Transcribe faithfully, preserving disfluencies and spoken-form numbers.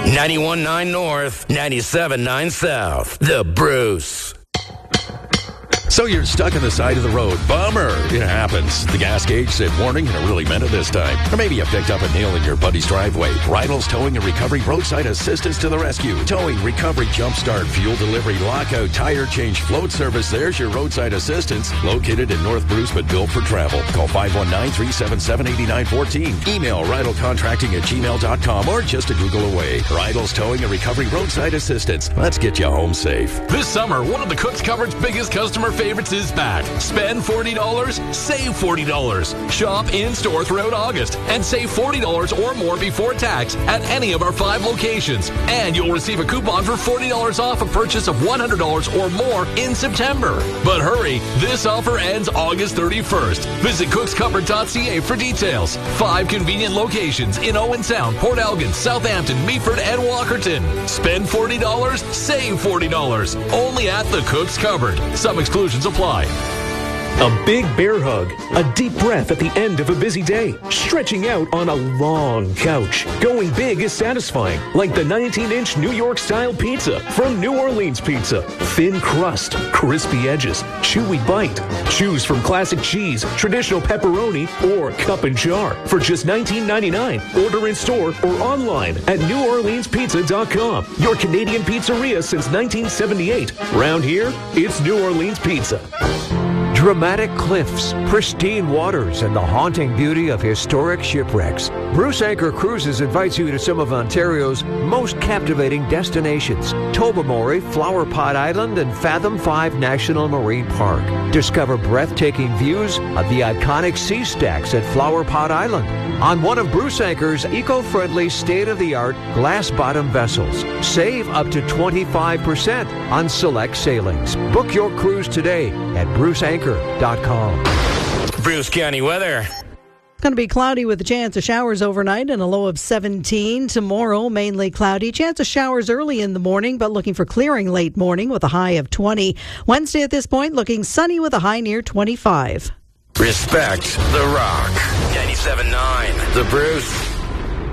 ninety-one point nine North, ninety-seven point nine South. The Bruce. So you're stuck on the side of the road. Bummer. It happens. The gas gauge said warning, and it really meant it this time. Or maybe you picked up a nail in your buddy's driveway. Rydell's Towing and Recovery Roadside Assistance to the rescue. Towing, recovery, jumpstart, fuel delivery, lockout, tire change, float service. There's your roadside assistance. Located in North Bruce, but built for travel. Call five one nine, three seven seven, eight nine one four. Email rydellcontracting at gmail dot com or just a Google away. Rydell's Towing and Recovery Roadside Assistance. Let's get you home safe. This summer, one of the Cooks Cupboard's biggest customer favorites is back. Spend forty dollars, save forty dollars. Shop in-store throughout August and save forty dollars or more before tax at any of our five locations. And you'll receive a coupon for forty dollars off a purchase of one hundred dollars or more in September. But hurry, this offer ends August thirty-first. Visit cooks cupboard dot c a for details. Five convenient locations in Owen Sound, Port Elgin, Southampton, Meaford, and Walkerton. Spend forty dollars, save forty dollars. Only at the Cooks Cupboard. Some exclusions apply. A big bear hug, a deep breath at the end of a busy day, stretching out on a long couch. Going big is satisfying, like the nineteen-inch New York-style pizza from New Orleans Pizza. Thin crust, crispy edges, chewy bite. Choose from classic cheese, traditional pepperoni, or cup and jar for just nineteen ninety-nine. Order in store or online at new orleans pizza dot com. Your Canadian pizzeria since nineteen seventy-eight. Round here, it's New Orleans Pizza. Dramatic cliffs, pristine waters, and the haunting beauty of historic shipwrecks. Bruce Anchor Cruises invites you to some of Ontario's most captivating destinations. Tobermory, Flower Pot Island, and Fathom five National Marine Park. Discover breathtaking views of the iconic sea stacks at Flower Pot Island on one of Bruce Anchor's eco-friendly, state-of-the-art glass-bottom vessels. Save up to twenty-five percent on select sailings. Book your cruise today at bruce anchor dot com. Bruce County weather. It's going to be cloudy with a chance of showers overnight and a low of seventeen. Tomorrow, mainly cloudy. Chance of showers early in the morning, but looking for clearing late morning with a high of twenty. Wednesday at this point, looking sunny with a high near twenty-five. Respect the Rock. ninety-seven point nine. The Bruce.